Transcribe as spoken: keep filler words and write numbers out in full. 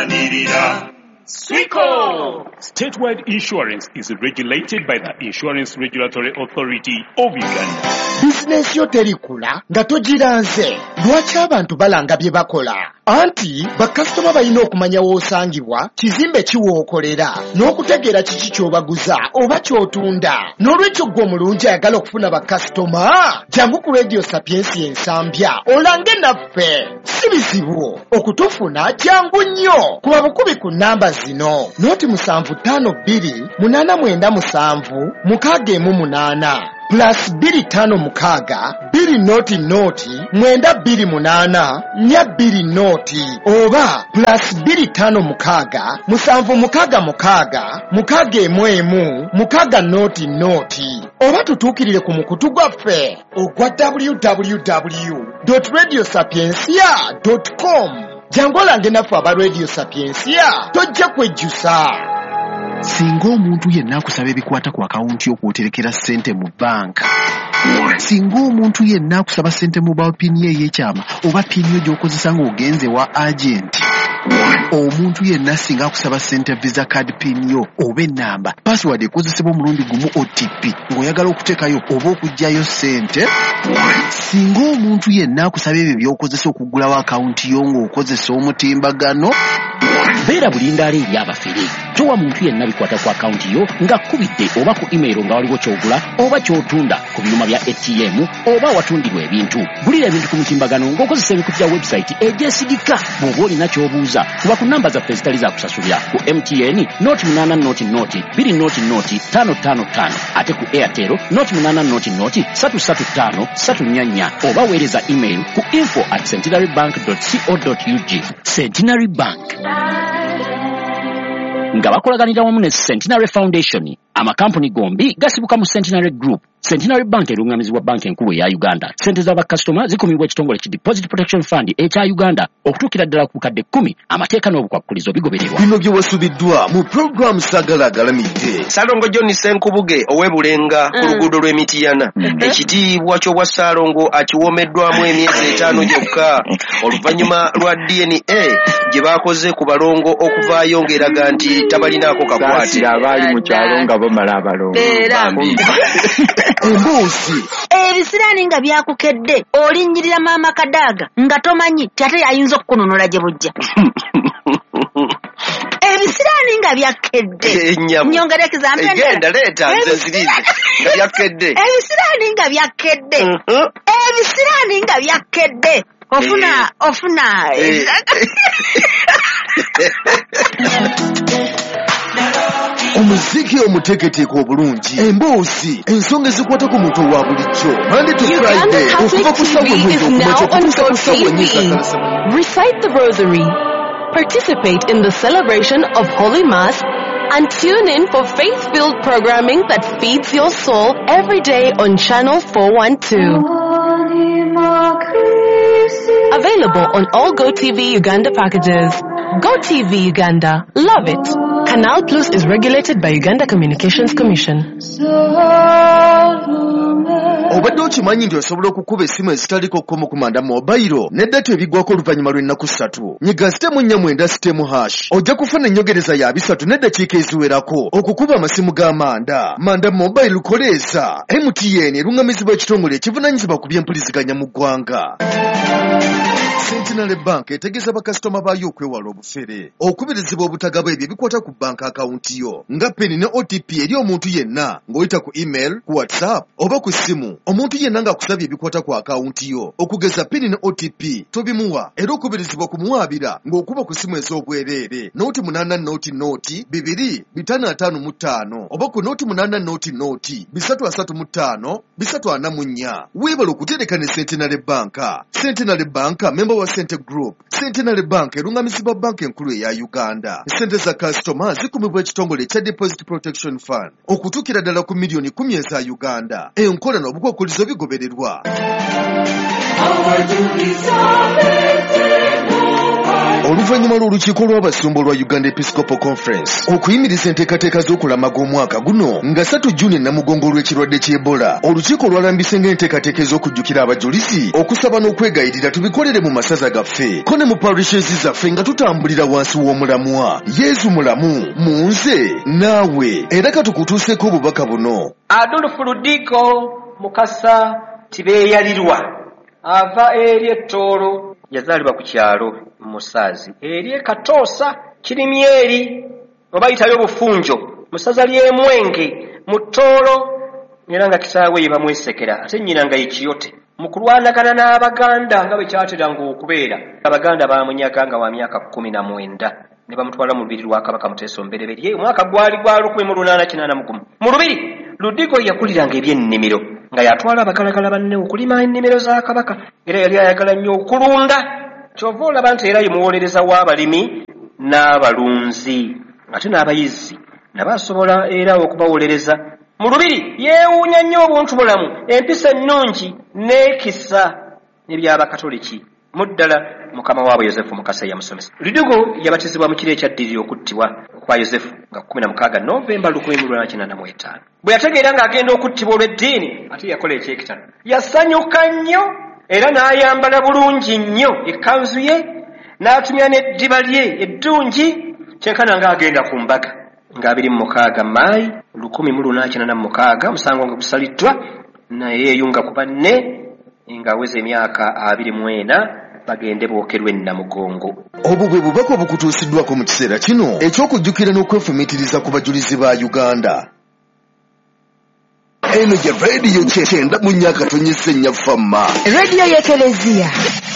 Banirira. Swico! Statewide insurance is regulated by the Insurance Regulatory Authority of Uganda. Business yo terikula nga togiranze. Lwaki abantu balanga bye bakola? Anti bakasitoma balina okumanya w'osangibwa, kizimbe kiwookolera, n'okutegeera kiki ky'obaguza oba ky'otunda. N'olwekyo gwe omulungi ayagala okufuna bakasitoma, jangu ku Radio Sapiensi ensambya olange naffe. Si bizibu okutufuna, jangu nnyo kuba bukubi ku namba zino: noti musanvu ttaano bbiri munaana mwenda musanvu mukaaga emu munaana plus bbiri ttaano mukaaga bbiri noti noti mwenda bbiri munaana nnya bbiri noti oba plus bbiri ttaano mukaaga musanvu mukaaga mukaaga mukaaga emu emu mukaaga noti noti oba tutuukirire ku mukutu gwaffe ogwa w w w dot radio sapiensia dot com. Jangu olange naffe aba Radio Sapiensia tojja kwejjusa. Singa omuntu yenna akusaba ebikwata ku akawunti y'okwoterekera ssente mu banka, singa omuntu yenna akusaba ssente mu bapini ey'ekyama oba pini gy'okozesa ng'ogenze wa agenti, omuntu yenna singa akusaba ssente visa card pin yo oba ennamba password ekozesebwa omulundi gumu O T P ng'oyagala okuteekayo oba okuggyayo ssente, singa omuntu yenna akusaba ebyo by'okozesa okugulawo akawunti yo ng'okozesa omutimbagano, beera bulindaala eri abafere. Towa muntu yenna bikwata ku akawunti yo nga kubidde oba ku email nga waliwo ky'ogula oba ky'otunda ku byuma bya A T M oba watundirwa ebintu. Gulira ebintu ku mutimbagano ng'okozesa ebikutu bya website egyesigika. Bw'oba olina ky'obuuza kuba ku namba zaffe ezitali za kusasulira ku M T N noti munaana noti noti bbiri noti noti ttaano ttaano ttaano ate ku Airtel noti munaana noti noti ssatu ssatu ttaano ssatu nnya nnya oba weereza email ku info at centenary bank dot co dot u g. Centenary Bank nga bakolaganira wamu ne Centenary Foundation, amakampuni gombi gasibuka mu Centenary Group. Centenary Bank erungamizibwa banki enkulu ya Uganda. Sente za bakasitoma zikumibwa ekitongole ki Deposit Protection Fund ekya Uganda okutuukira ddala ku kadde kkumi. Amateeka n'obukwakkulizo bigobererwa. Bino bye wasubiddwa mu programu Sagala Galamidde. Salongo John Senkubuge ow'ebulenga ku luguudo lw'Emitiyana. Ekitiibwa ky'obwa Salongo akiwoomeddwamu emyezi etaano gyokka oluvannyuma lwa D N A gye baakoze ku balongo okuvaayo ng'eraga nti tabalinaako kakwate. Abaali mu kyalo nga bamala abalongo. Embuusi ebisiraani nga byakukedde olinnyirira maama Kadaaga nga tomanyi tate yayinza okukunonola gye bujja. Ebisiraani nga byakedde nyongera ekizambe egenda leeta nze zirize nga byakedde. Ebisiraani nga byakedde ebisiraani nga byakedde ofuna ofuna omuziki omuteeketeeke obulungi, embuusi, ensonga ezikwata ku muntu wa bulijjo. Monday to Friday okuva ku ssaawa emu okumakya okutuusa ku ssaawa nnya ez'akala. Recite the rosary, participate in the celebration of Holy Mass, and tune in for faith-filled programming that feeds your soul every day on Channel four one two. Available on all GoTV Uganda packages. GoTV Uganda. Love it. Canal Plus is regulated by Uganda Communications Commission. Obadde okimanyi nti osobola okukuba essimu ezitaliko kkomo ku manda mobile n'eddata ebiggwako oluvannyuma lw'ennaku ssatu. Nyiga sitemu nnya mwenda sitemu hash. Ojja kufuna ennyongereza ya bisatu n'eddakiika eziwerako okukuba amasimu g'amanda. Manda mobile koleeza. M T N erungamizibwa ekitongole ekivunaanyizibwa ku by'empuliziganya mu ggwanga. Centenary Bank etegeeza bakasitoma baayo okwewala obufere, okubirizibwa obutagaba ebyo ebikwata ku bank akawunti yo nga peni ne O T P eri omuntu yenna ng'oyita ku email, ku WhatsApp oba ku ssimu. Omuntu yenna ng'akusabye ebikwata ku akawunti yo okugeza peni ne O T P tobimuwa, era okubirizibwa kumuwaabira ng'okuba ku ssimu ez'obwereere nooti munaana nooti nooti bibiri bitaano ataano mu ttaano oba ku nooti munaana nooti nooti bisatu asatu mu ttaano bisatu ana mu nnya. Weebala okutereka ne Centenary Bank. Centenary Bank member wa Cente Group. Centenary Bank erungamizibwa banka enkulu eya Uganda. Sente za kasitoma zikumibwa ekitongole ekya Deposit Protection Fund okutuukira ddala ku miliyoni kumi eza Uganda. Enkola n'obukwakkulizo bigobererwa. oluvannyuma lw'olukiiko lw'abasumba lwa Uganda Episcopal Conference okuyimiriza enteekateeka z'okulamaga omwaka guno nga ssatu Juni namugongo olw'ekirwadde ky'Ebola, olukiiko lwalambise ng'enteekateeka ez'okujjukira abajulizi okusaba n'okwegayirira tubikolere mu masaza gaffe ko ne mu parishes zaffe nga tutambulira wansi w'omulamwa. Yesu mulamu mu nze naawe, era katukutuuseeko obubaka buno. Adolfu Ludigo Mukasa Tibeeyalirwa ava eri Ettoolo, yazaalibwa ku kyalo Musaazi eri e Katoosa Kirimyeri oba yitayo Bufunjo musaza ly'e Mwenge mu Ttoolo, era nga kisaawe ye bamwesekera ate nnyina nga ye Kiyote. Mu kulwanagana n'Abaganda nga bwe kyateranga okubeera, Abaganda baamunyaga nga wa myaka kkumi na mwenda ne bamutwala mu lubiri lwa Kabaka Muteesa Omubereberye. Omwaka gwali gwa lukumi mu lunaana kinaana mu gumu. Mu lubiri Ludigo yakuliranga eby'ennimiro nga yatwala abagalagala banne okulima ennimiro za Kabaka, era yali ayagala nnyo okulunda. Kyova olaba nti era ye muwolereza w'abalimi n'abalunzi, ate n'abayizi nabo asobola era okubawolereza. Mu lubiri yeewuunya nnyo obuntu bulamu, empisa ennungi n'ekisa n'eby'Abakatoliki. Muddala mukama waabwe Yosefu Mukasa yamusomesa. Ludigo yabatizibwa mu kiro ekyaddirira okuttibwa kwa Yosefu nga kumi na mukaaga Novemba lukumi mu lunaana kinaana mu etaano. Bwe yategeera ng'agenda okuttibwa olw'eddiini, ate yakola ekyekitano. Yasanyuka nnyo era n'ayambala bulungi nnyo ekkanzu ye, n'atumya n'eddiba lye eddungi, kyenkana ng'agenda ku mbaga. Nga abiri mu mukaaga Maayi lukumi mu lunaana kinaana mu mukaaga, omusango nga gusaliddwa, naye yeeyunga ku banne ng'aweza emyaka abiri mu ena bagende bookerwe Namugongo. Obwo bwe bubaka obukutuusiddwako mu kiseera kino eky'okujjukira n'okwefumiitiriza ku bajulizi ba Uganda. Eno gye rediyo kyenda mu nnyaka tonyese nnya famma. Rediyo y'Ekeleziya.